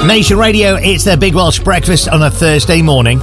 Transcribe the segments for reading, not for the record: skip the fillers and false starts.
Nation Radio, it's their Big Welsh Breakfast on a Thursday morning.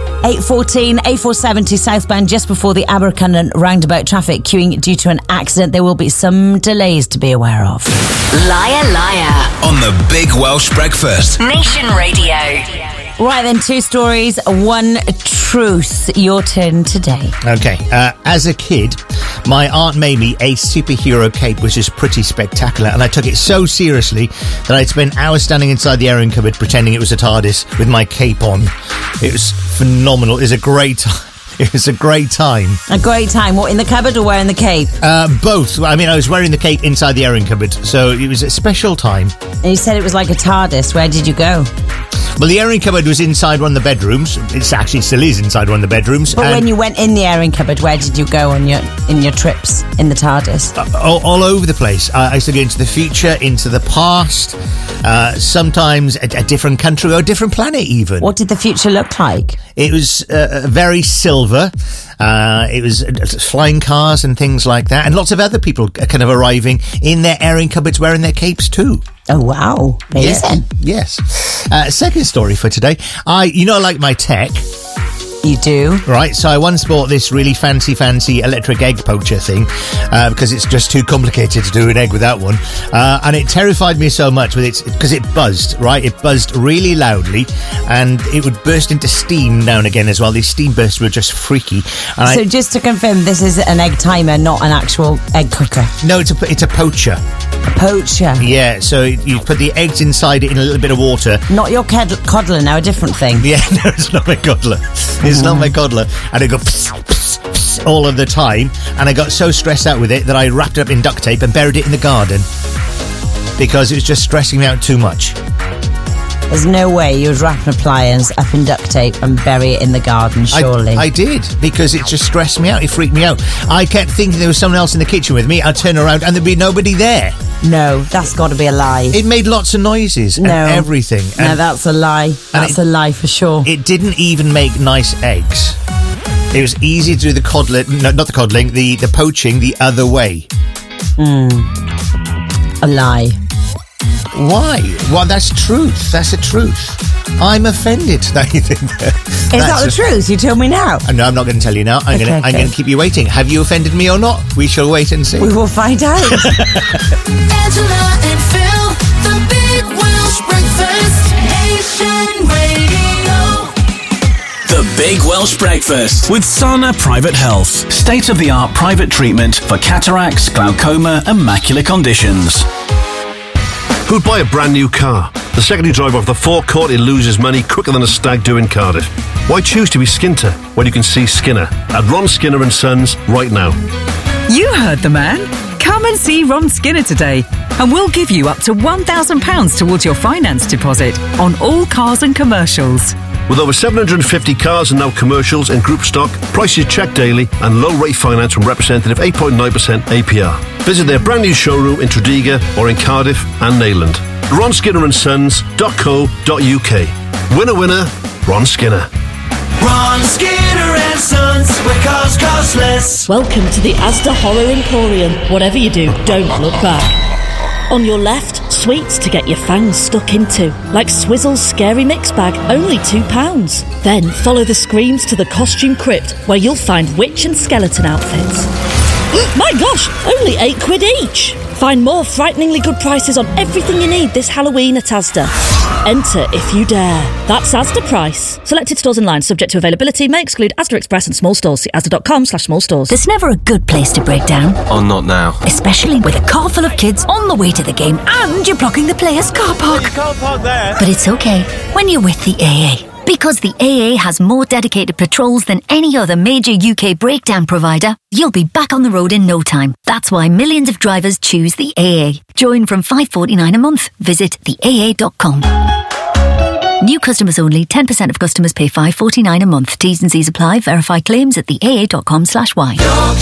8:14, A470 southbound just before the Abercynon roundabout. Traffic queuing due to an accident. There will be some delays to be aware of. Liar, liar. On the Big Welsh Breakfast. Nation Radio. Right then, 2 stories, 1 truth. Your turn today. Okay, as a kid, my aunt made me a superhero cape, which is pretty spectacular, and I took it so seriously that I'd spend hours standing inside the airing cupboard pretending it was a TARDIS with my cape on. It was phenomenal. It was a great time. It was a great time. A great time. What, in the cupboard or wearing the cape? Both. I mean, I was wearing the cape inside the airing cupboard, so it was a special time. And you said it was like a TARDIS. Where did you go? Well, the airing cupboard was inside one of the bedrooms. It actually still is inside one of the bedrooms. But when you went in the airing cupboard, where did you go in your trips in the TARDIS? All over the place. I used to go into the future, into the past, sometimes a different country or a different planet even. What did the future look like? It was very silver. It was flying cars and things like that, and lots of other people kind of arriving in their airing cupboards wearing their capes too. Oh, wow. Amazing. Yes. Second story for today. I like my tech. You do? Right, so I once bought this really fancy electric egg poacher thing because it's just too complicated to do an egg without one. And it terrified me so much because it buzzed, right? It buzzed really loudly and it would burst into steam now and again as well. These steam bursts were just freaky. And so just to confirm, this is an egg timer, not an actual egg cooker? No, it's a poacher. A poacher? Yeah, so you put the eggs inside it in a little bit of water. Not your coddler now, a different thing. Yeah, no, it's not my coddler. It's not my coddler. And it go pss, pss, pss all of the time. And I got so stressed out with it that I wrapped it up in duct tape and buried it in the garden because it was just stressing me out too much. There's no way you would wrap an appliance up in duct tape and bury it in the garden, surely. I did, because it just stressed me out. It freaked me out. I kept thinking there was someone else in the kitchen with me. I'd turn around and there'd be nobody there. No, that's got to be a lie. It made lots of noises and everything. No, that's a lie. That's a lie for sure. It didn't even make nice eggs. It was easy to do the the poaching the other way. A lie. Why? Well, that's truth. That's the truth. I'm offended that you think that. Is that the truth? You tell me now. No, I'm not going to tell you now. I'm going to keep you waiting. Have you offended me or not? We shall wait and see. We will find out. Angela and Phil, the Big Welsh Breakfast, Nation Radio. The Big Welsh Breakfast with Sana Private Health. State-of-the-art private treatment for cataracts, glaucoma and macular conditions. Who'd buy a brand new car? The second you drive off the forecourt, it loses money quicker than a stag do in Cardiff. Why choose to be Skinter when you can see Skinner at Ron Skinner & Sons right now? You heard the man. Come and see Ron Skinner today and we'll give you up to £1,000 towards your finance deposit on all cars and commercials. With over 750 cars and now commercials in group stock, prices checked daily and low rate finance from representative 8.9% APR. Visit their brand new showroom in Tredegar or in Cardiff and Neyland. RonSkinnerandSons.co.uk. Winner, winner, Ron Skinner. Ron Skinner and Sons, where cars cost less. Welcome to the Asda Horror Emporium. Whatever you do, don't look back. On your left, sweets to get your fangs stuck into, like Swizzle's Scary Mix Bag, only £2. Then follow the screams to the Costume Crypt, where you'll find witch and skeleton outfits. My gosh, only £8 each! Find more frighteningly good prices on everything you need this Halloween at Asda. Enter if you dare. That's Asda price. Selected stores and lines subject to availability may exclude Asda Express and small stores. See asda.com/small stores. There's never a good place to break down. Oh, not now. Especially with a car full of kids on the way to the game and you're blocking the players' car park. You can't park there. But it's okay when you're with the AA. Because the AA has more dedicated patrols than any other major UK breakdown provider, you'll be back on the road in no time. That's why millions of drivers choose the AA. Join from $5.49 a month. Visit theaa.com. New customers only. 10% of customers pay $5.49 a month. T's and C's apply. Verify claims at theaa.com/y.